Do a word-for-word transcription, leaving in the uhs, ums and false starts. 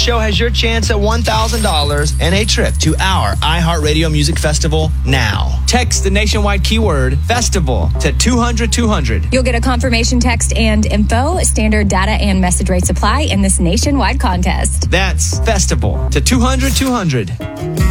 show has your chance at one thousand dollars and a trip to our iHeartRadio Music Festival now. Text the nationwide keyword FESTIVAL to two hundred two hundred. You'll get a confirmation text and info. Standard data and message rates apply in this nationwide contest. That's FESTIVAL to two hundred two hundred.